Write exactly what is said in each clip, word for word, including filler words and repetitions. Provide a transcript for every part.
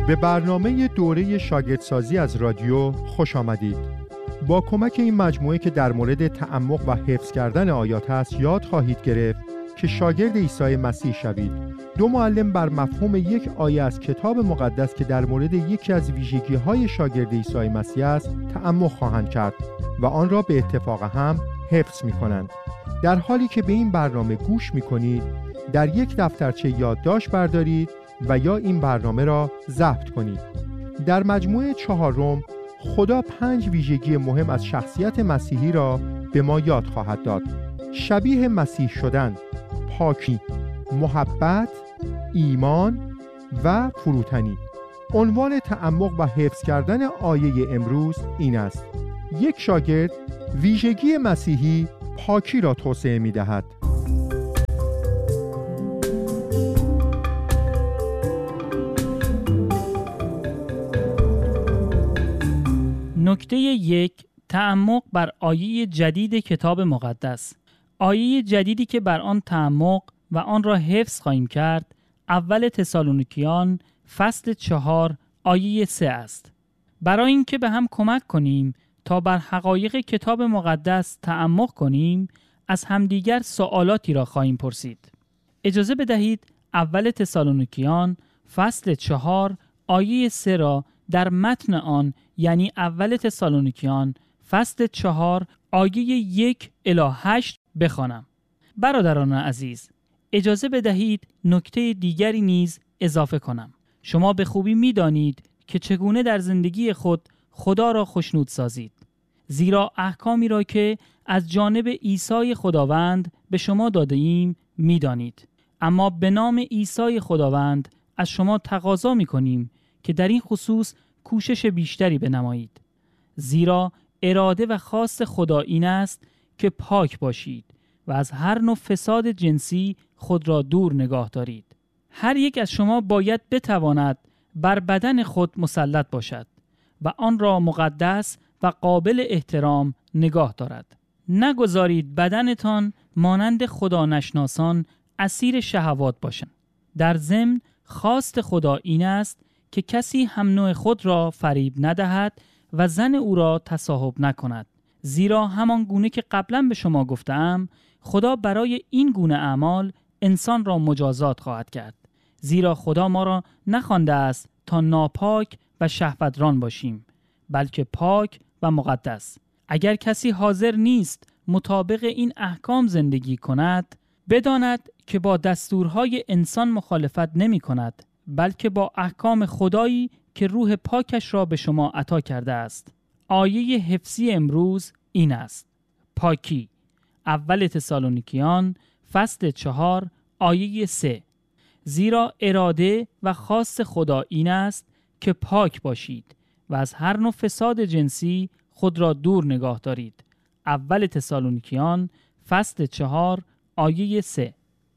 به برنامه دوره شاگردسازی از رادیو خوش آمدید. با کمک این مجموعه که در مورد تعمق و حفظ کردن آیات است یاد خواهید گرفت که شاگرد عیسی مسیح شوید. دو معلم بر مفهوم یک آیه از کتاب مقدس که در مورد یکی از ویژگی‌های شاگرد عیسی مسیح است تعمق خواهند کرد و آن را به اتفاق هم حفظ می‌کنند. در حالی که به این برنامه گوش می‌کنید، در یک دفترچه یادداشت بردارید و یا این برنامه را ضبط کنید. در مجموعه چهارم خدا پنج ویژگی مهم از شخصیت مسیحی را به ما یاد خواهد داد. شبیه مسیح شدن، پاکی، محبت، ایمان و فروتنی. عنوان تعمق و حفظ کردن آیه امروز این است: یک شاگرد ویژگی مسیحی پاکی را توسعه می دهد. نکته یک، تعمق بر آیه جدید کتاب مقدس. آیه جدیدی که بر آن تعمق و آن را حفظ خواهیم کرد اول تسالونیکیان فصل چهار آیه سه است. برای اینکه به هم کمک کنیم تا بر حقایق کتاب مقدس تعمق کنیم، از همدیگر سوالاتی را خواهیم پرسید. اجازه بدهید اول تسالونیکیان فصل چهار آیه سه را در متن آن، یعنی اول تسالونیکیان فصل چهار آیه یک الی هشت بخوانم. برادران عزیز، اجازه بدهید نکته دیگری نیز اضافه کنم. شما به خوبی می دانید که چگونه در زندگی خود خدا را خوشنود سازید، زیرا احکامی را که از جانب عیسی خداوند به شما داده ایم می دانید. اما به نام عیسی خداوند از شما تقاضا می کنیم که در این خصوص کوشش بیشتری بنمایید، زیرا اراده و خواست خدا این است که پاک باشید و از هر نوع فساد جنسی خود را دور نگاه دارید. هر یک از شما باید بتواند بر بدن خود مسلط باشد و آن را مقدس و قابل احترام نگاه دارد. نگذارید بدنتان مانند خدا نشناسان اسیر شهوات باشند. در ضمن خواست خدا این است که کسی هم نوع خود را فریب ندهد و زن او را تصاحب نکند، زیرا همان گونه که قبلا به شما گفتم خدا برای این گونه اعمال انسان را مجازات خواهد کرد، زیرا خدا ما را نخوانده است تا ناپاک و شهوتران باشیم، بلکه پاک و مقدس. اگر کسی حاضر نیست مطابق این احکام زندگی کند، بداند که با دستورهای انسان مخالفت نمی کند، بلکه با احکام خدایی که روح پاکش را به شما عطا کرده است. آیه حفظی امروز این است: پاکی. اول تسالونیکیان فصل چهار آیه سه. زیرا اراده و خواست خدا این است که پاک باشید و از هر نوع فساد جنسی خود را دور نگاه دارید. اول تسالونیکیان فصل چهار آیه سه.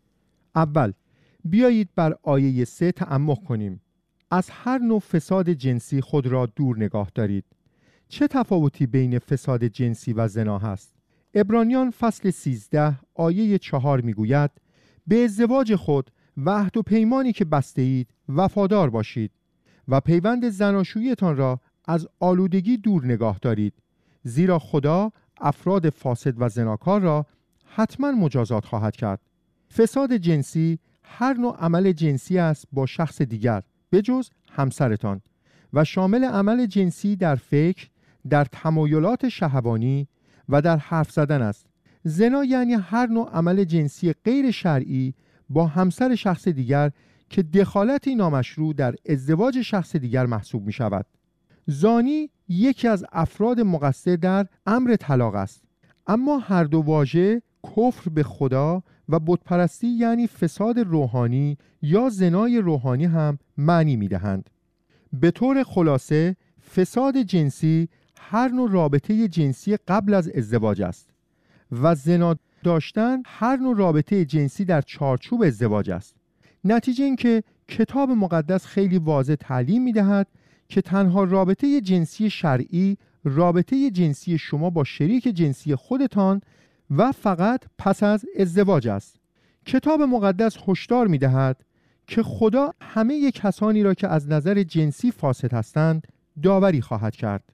اول بیایید بر آیه سه تعمق کنیم. از هر نوع فساد جنسی خود را دور نگاه دارید. چه تفاوتی بین فساد جنسی و زنا هست؟ عبرانیان فصل سیزده آیه چهار میگوید: به ازدواج خود و عهد و پیمانی که بسته اید وفادار باشید و پیوند زناشوییتان را از آلودگی دور نگاه دارید، زیرا خدا افراد فاسد و زناکار را حتما مجازات خواهد کرد. فساد جنسی هر نوع عمل جنسی است با شخص دیگر به جز همسرتان و شامل عمل جنسی در فکر، در تمایلات شهوانی و در حرف زدن است. زنا یعنی هر نوع عمل جنسی غیر شرعی با همسر شخص دیگر که دخالتی نامشروع در ازدواج شخص دیگر محسوب می شود. زانی یکی از افراد مقصر در امر طلاق است. اما هر دو واژه کفر به خدا و بتپرستی یعنی فساد روحانی یا زنای روحانی هم معنی می دهند. به طور خلاصه فساد جنسی هر نوع رابطه جنسی قبل از ازدواج است و زنا داشتن هر نوع رابطه جنسی در چارچوب ازدواج است. نتیجه این که کتاب مقدس خیلی واضح تعلیم می دهد که تنها رابطه جنسی شرعی رابطه جنسی شما با شریک جنسی خودتان و فقط پس از ازدواج است. کتاب مقدس هشدار می دهد که خدا همه کسانی را که از نظر جنسی فاسد هستند داوری خواهد کرد.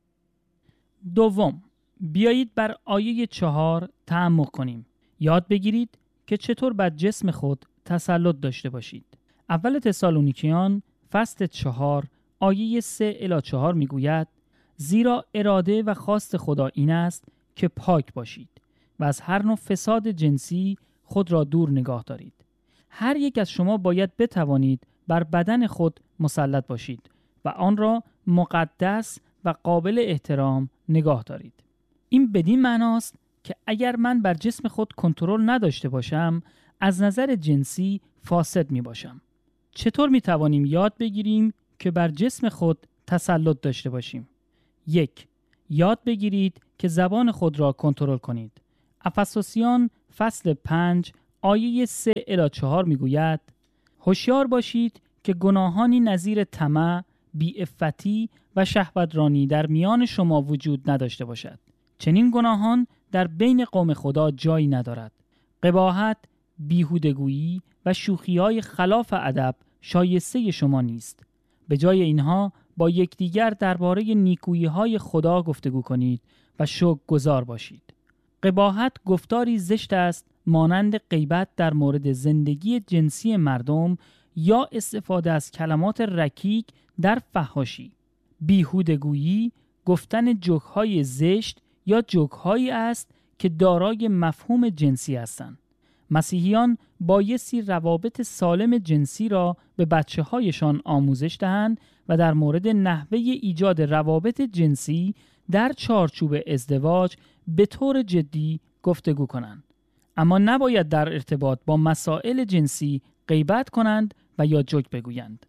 دوم، بیایید بر آیه چهار تعمق کنیم. یاد بگیرید که چطور بر جسم خود تسلط داشته باشید. اول تسالونیکیان فصل چهار آیه سه الی چهار میگوید: زیرا اراده و خواست خدا این است که پاک باشید و از هر نوع فساد جنسی خود را دور نگاه دارید. هر یک از شما باید بتوانید بر بدن خود مسلط باشید و آن را مقدس و قابل احترام نگاه دارید. این بدین معناست که اگر من بر جسم خود کنترل نداشته باشم، از نظر جنسی فاسد می باشم. چطور می توانیم یاد بگیریم که بر جسم خود تسلط داشته باشیم؟ یک، یاد بگیرید که زبان خود را کنترل کنید. افسوسیان فصل پنج آیه سه الی چهار می گوید: هوشیار باشید که گناهانی نظیر طمع، بی‌عفتی و شهوترانی در میان شما وجود نداشته باشد. چنین گناهان در بین قوم خدا جایی ندارد. قباحت، بیهودگویی و شوخی‌های خلاف ادب شایسته شما نیست. به جای اینها با یکدیگر درباره نیکویی‌های خدا گفتگو کنید و شکرگزار باشید. قباحت گفتاری زشت است، مانند غیبت در مورد زندگی جنسی مردم یا استفاده از کلمات رکیک در فحاشی. بیهودگویی گفتن جوک‌های زشت یا جوک‌هایی است که دارای مفهوم جنسی هستند. مسیحیان بایستی روابط سالم جنسی را به بچه‌هایشان آموزش دهند و در مورد نحوه ایجاد روابط جنسی در چارچوب ازدواج به طور جدی گفتگو کنند. اما نباید در ارتباط با مسائل جنسی غیبت کنند و یا جوک بگویند.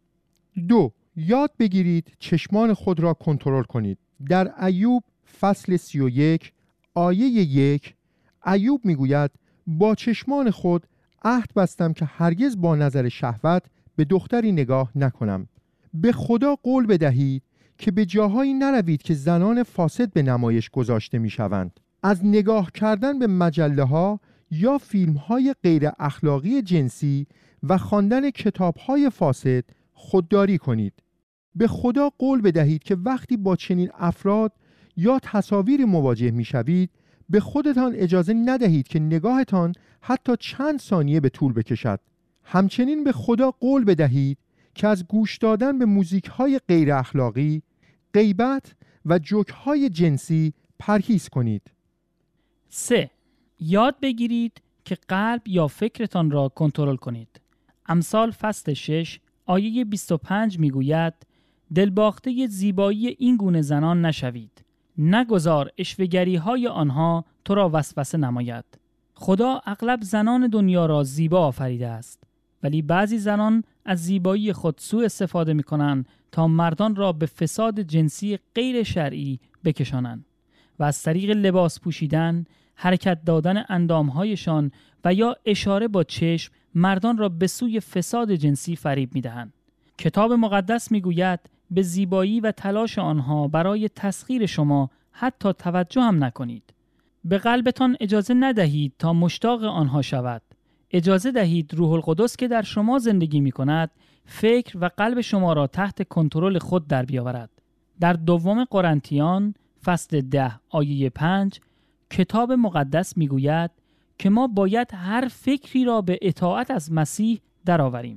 دو، یاد بگیرید چشمان خود را کنترل کنید. در ایوب فصل سی و یک آیه یک ایوب میگوید: با چشمان خود عهد بستم که هرگز با نظر شهوت به دختری نگاه نکنم. به خدا قول بدهید که به جاهایی نروید که زنان فاسد به نمایش گذاشته میشوند. از نگاه کردن به مجله ها یا فیلم های غیر اخلاقی جنسی و خواندن کتاب های فاسد خودداری کنید. به خدا قول بدهید که وقتی با چنین افراد یا تصاویری مواجه میشوید، به خودتان اجازه ندهید که نگاهتان حتی چند ثانیه به طول بکشد. همچنین به خدا قول بدهید که از گوش دادن به موزیک‌های غیر اخلاقی، غیبت و جوک‌های جنسی پرهیز کنید. سه، یاد بگیرید که قلب یا فکرتان را کنترل کنید. امثال فصل شش آیه بیست و پنج میگوید: دلباخته زیبایی این گونه زنان نشوید، نگذار اشوه‌گری های آنها تو را وسوسه نماید. خدا اغلب زنان دنیا را زیبا آفریده است، ولی بعضی زنان از زیبایی خود سوء استفاده می کنند تا مردان را به فساد جنسی غیر شرعی بکشانند و از طریق لباس پوشیدن، حرکت دادن اندامهایشان و یا اشاره با چشم مردان را به سوی فساد جنسی فریب می دهند. کتاب مقدس می گوید به زیبایی و تلاش آنها برای تسخیر شما حتی توجه هم نکنید. به قلبتان اجازه ندهید تا مشتاق آنها شود. اجازه دهید روح القدس که در شما زندگی می کند فکر و قلب شما را تحت کنترل خود در بیاورد. در دوم قرنتیان فصل ده آیه پنج کتاب مقدس می گوید که ما باید هر فکری را به اطاعت از مسیح درآوریم.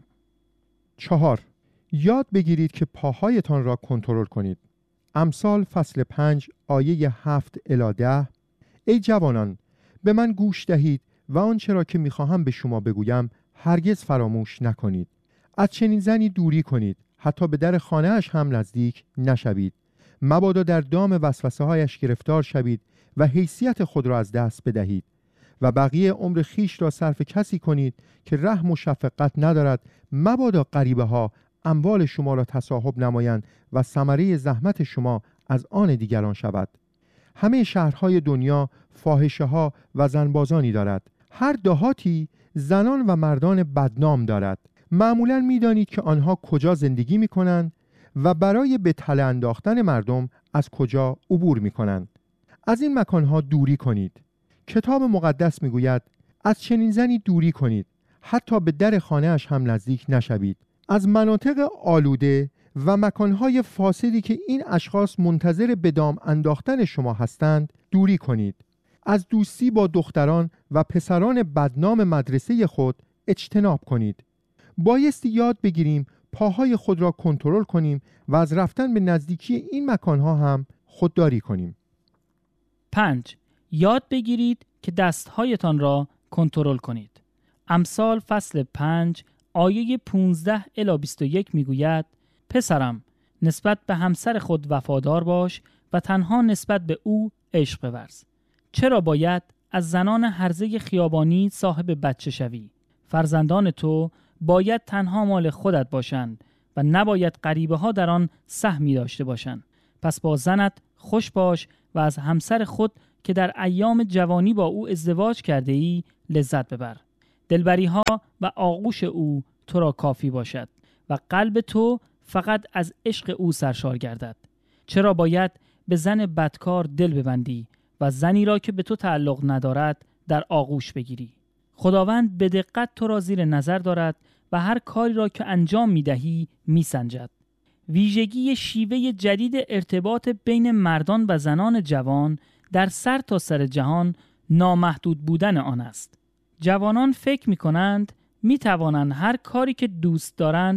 چهار، یاد بگیرید که پاهایتان را کنترل کنید. امثال فصل پنج آیه هفت الی ده ای جوانان، به من گوش دهید و آنچه را که میخواهم به شما بگویم هرگز فراموش نکنید. از چنین زنی دوری کنید، حتی به در خانه‌اش هم نزدیک نشوید. مبادا در دام وسوسه هایش گرفتار شوید و حیثیت خود را از دست بدهید و بقیه عمر خیش را صرف کسی کنید که رحم و شفقت ندارد. مبادا غریبه ها اموال شما را تصاحب نمایند و ثمره زحمت شما از آن دیگران شود. همه شهرهای دنیا فاحشه ها و زنبازانی دارد. هر دهاتی زنان و مردان بدنام دارد. معمولاً می‌دانید که آنها کجا زندگی می‌کنند و برای به تله انداختن مردم از کجا عبور می‌کنند. از این مکانها دوری کنید. کتاب مقدس می‌گوید از چنین زنی دوری کنید، حتی به در خانه‌اش هم نزدیک نشوید. از مناطق آلوده و مکانهای فاسدی که این اشخاص منتظر به دام انداختن شما هستند دوری کنید. از دوستی با دختران و پسران بدنام مدرسه خود اجتناب کنید. بایستی یاد بگیریم پاهای خود را کنترل کنیم و از رفتن به نزدیکی این مکانها هم خودداری کنیم. پنج. یاد بگیرید که دستهایتان را کنترل کنید. امثال فصل پنج آیه پانزده الی بیست و یک میگوید: پسرم، نسبت به همسر خود وفادار باش و تنها نسبت به او عشق بورز. چرا باید از زنان هرزه خیابانی صاحب بچه شوی؟ فرزندان تو باید تنها مال خودت باشند و نباید غریبه ها در آن سهمی داشته باشند. پس با زنت خوش باش و از همسر خود که در ایام جوانی با او ازدواج کرده ای لذت ببر. دلبری ها و آغوش او تو را کافی باشد و قلب تو فقط از عشق او سرشار گردد. چرا باید به زن بدکار دل ببندی و زنی را که به تو تعلق ندارد در آغوش بگیری؟ خداوند به دقت تو را زیر نظر دارد و هر کاری را که انجام می‌دهی می‌سنجد. ویژگی شیوه جدید ارتباط بین مردان و زنان جوان در سر تا سر جهان نامحدود بودن آن است. جوانان فکر می‌کنند می‌توانند هر کاری که دوست دارند